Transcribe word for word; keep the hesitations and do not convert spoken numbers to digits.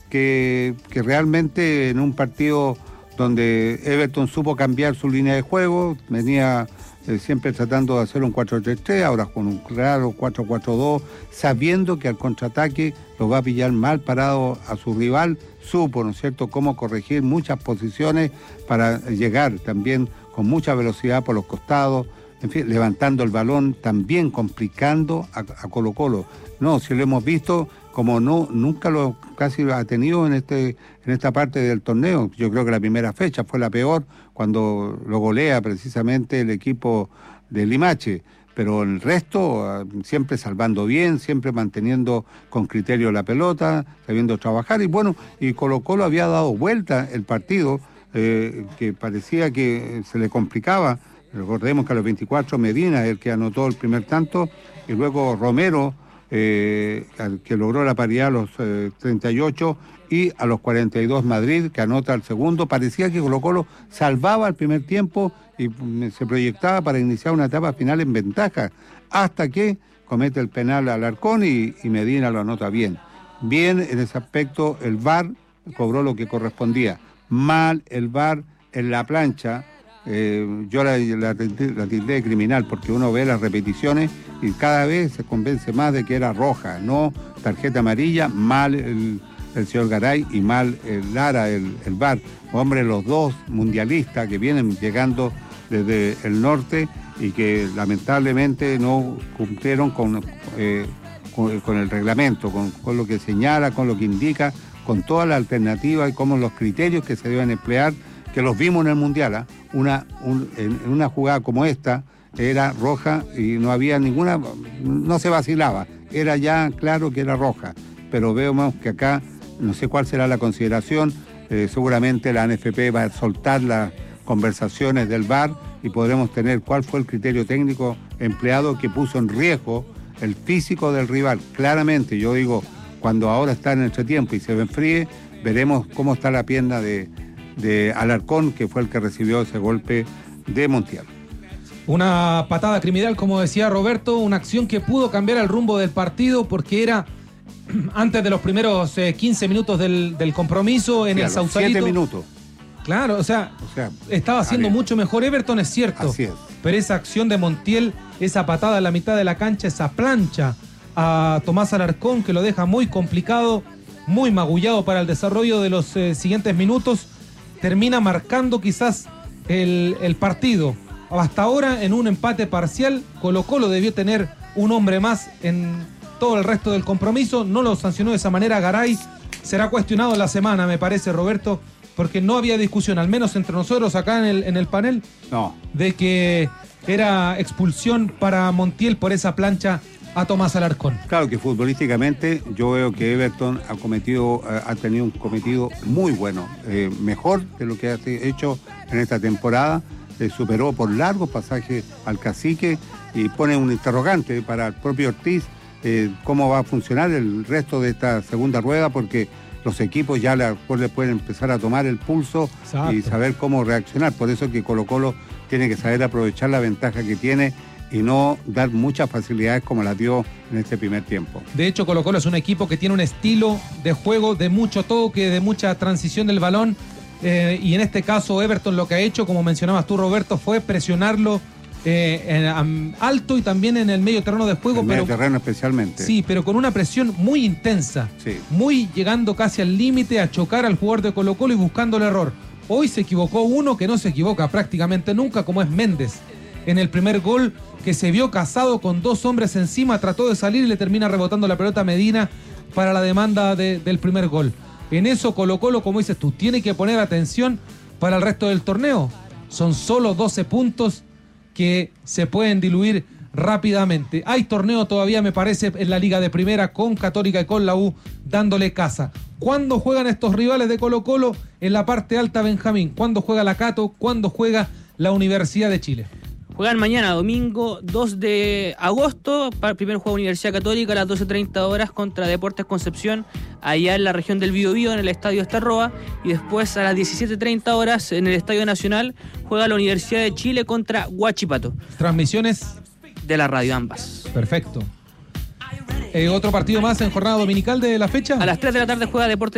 que, que realmente en un partido donde Everton supo cambiar su línea de juego, venía eh, siempre tratando de hacer un cuatro tres tres, ahora con un claro cuatro cuatro dos, sabiendo que al contraataque lo va a pillar mal parado a su rival, supo, ¿no es cierto?, cómo corregir muchas posiciones para llegar también con mucha velocidad por los costados, en fin, levantando el balón, también complicando a, a Colo-Colo. No, si lo hemos visto, como no nunca lo casi ha tenido en este en esta parte del torneo. Yo creo que la primera fecha fue la peor, cuando lo golea precisamente el equipo de Limache, pero el resto siempre salvando bien, siempre manteniendo con criterio la pelota, sabiendo trabajar, y bueno, y Colo-Colo había dado vuelta el partido, eh, que parecía que se le complicaba. Recordemos que a los veinticuatro Medina es el que anotó el primer tanto, y luego Romero, Eh, que logró la paridad a los eh, treinta y ocho, y a los cuarenta y dos Madrid, que anota el segundo. Parecía que Colo-Colo salvaba el primer tiempo y mm, se proyectaba para iniciar una etapa final en ventaja, hasta que comete el penal Alarcón y, y Medina lo anota bien. Bien en ese aspecto, el V A R cobró lo que correspondía. Mal el V A R en la plancha. Eh, yo la, la, la tildé de criminal, porque uno ve las repeticiones y cada vez se convence más de que era roja, no tarjeta amarilla. Mal el, el señor Garay y mal el Lara, el, el V A R. Hombre, los dos mundialistas que vienen llegando desde el norte y que lamentablemente no cumplieron con, eh, con, con el reglamento, con, con lo que señala, con lo que indica, con toda la alternativa y con los criterios que se deben emplear, que los vimos en el Mundial, ¿eh? Una, un, en una jugada como esta era roja y no había ninguna, no se vacilaba, era ya claro que era roja, pero vemos que acá no sé cuál será la consideración, eh, seguramente la N F P va a soltar las conversaciones del V A R y podremos tener cuál fue el criterio técnico empleado que puso en riesgo el físico del rival. Claramente, yo digo, cuando ahora está en el entretiempo y se enfríe, veremos cómo está la pierna de de Alarcón, que fue el que recibió ese golpe de Montiel. Una patada criminal, como decía Roberto, una acción que pudo cambiar el rumbo del partido, porque era antes de los primeros eh, quince minutos del, del compromiso en sí, el Sausalito. siete minutos. Claro, o sea, o sea estaba haciendo mucho mejor Everton, es cierto. Así es. Pero esa acción de Montiel, esa patada en la mitad de la cancha, esa plancha a Tomás Alarcón, que lo deja muy complicado, muy magullado para el desarrollo de los eh, siguientes minutos, termina marcando quizás el, el partido. Hasta ahora, en un empate parcial, Colo-Colo debió tener un hombre más en todo el resto del compromiso. No lo sancionó de esa manera Garay. Será cuestionado en la semana, me parece, Roberto, porque no había discusión, al menos entre nosotros acá en el, en el panel, no, de que era expulsión para Montiel por esa plancha a Tomás Alarcón. Claro que futbolísticamente yo veo que Everton ha cometido, ha tenido un cometido muy bueno, eh, mejor de lo que ha hecho en esta temporada. Eh, superó por largos pasajes al Cacique y pone un interrogante para el propio Ortiz, eh, cómo va a funcionar el resto de esta segunda rueda, porque los equipos ya le, le pueden empezar a tomar el pulso. Exacto. Y saber cómo reaccionar. Por eso que Colo-Colo tiene que saber aprovechar la ventaja que tiene y no dar muchas facilidades como las dio en este primer tiempo. De hecho, Colo-Colo es un equipo que tiene un estilo de juego de mucho toque, de mucha transición del balón, eh, y en este caso Everton lo que ha hecho, como mencionabas tú, Roberto, fue presionarlo eh, en, um, alto y también en el medio terreno de juego. El pero, medio terreno especialmente. Sí, pero con una presión muy intensa, sí. Muy llegando casi al límite a chocar al jugador de Colo-Colo y buscando el error. Hoy se equivocó uno que no se equivoca prácticamente nunca, como es Méndez. En el primer gol, que se vio casado con dos hombres encima, trató de salir y le termina rebotando la pelota a Medina para la demanda de, del primer gol. En eso Colo-Colo, como dices tú, tiene que poner atención para el resto del torneo. Son solo doce puntos que se pueden diluir rápidamente. Hay torneo todavía, me parece, en la Liga de Primera, con Católica y con la U dándole casa. ¿Cuándo juegan estos rivales de Colo-Colo? En la parte alta, Benjamín. ¿Cuándo juega la Cato? ¿Cuándo juega la Universidad de Chile? Juegan mañana, domingo dos de agosto, para el primer juego Universidad Católica a las doce treinta horas contra Deportes Concepción, allá en la región del Biobío, en el Estadio Estarroa, y después a las diecisiete treinta horas en el Estadio Nacional juega la Universidad de Chile contra Huachipato. Transmisiones de la radio, ambas. Perfecto. Eh, ¿Otro partido más en jornada dominical de la fecha? A las tres de la tarde juega Deportes